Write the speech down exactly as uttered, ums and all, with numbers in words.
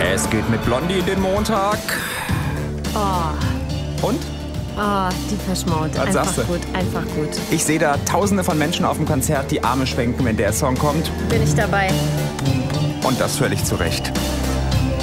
Es geht mit Blondie in den Montag. Oh. Und? Oh, die Verschmaut. Was Einfach sagst du? gut, einfach gut. Ich sehe da tausende von Menschen auf dem Konzert die Arme schwenken, wenn der Song kommt. Bin ich dabei. Und das völlig zu Recht.